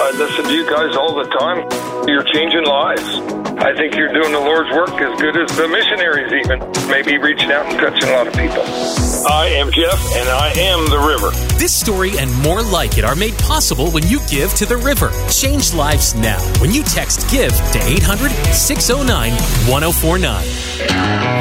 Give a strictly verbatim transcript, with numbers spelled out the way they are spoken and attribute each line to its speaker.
Speaker 1: I listen to you guys all the time. You're changing lives. I think you're doing the Lord's work as good as the missionaries even. Maybe reaching out and touching a lot of people. I am Jeff, and I am the river.
Speaker 2: This story and more like it are made possible when you give to the river. Change lives now when you text GIVE to eight hundred, six oh nine, one oh four nine.